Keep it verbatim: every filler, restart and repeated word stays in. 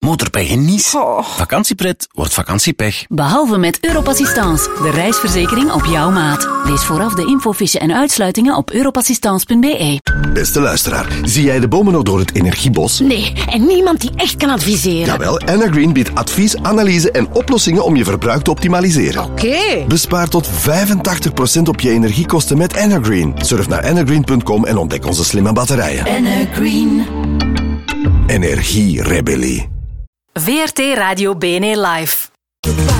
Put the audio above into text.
Motorpech en Nice. Oh. Vakantiepret wordt vakantiepech. Behalve met Europassistance, de reisverzekering op jouw maat. Lees vooraf de infofiche en uitsluitingen op europassistance punt b e. Beste luisteraar, zie jij de bomen nog door het energiebos? Nee, en niemand die echt kan adviseren. Jawel, Anna Green biedt advies, analyse en oplossingen om je verbruik te optimaliseren. Oké. Okay. Bespaar tot vijfentachtig procent op je energiekosten met Anna Green. Surf naar anna green punt com en ontdek onze slimme batterijen. Anna Green. Energierebellie. V R T Radio B N E Live.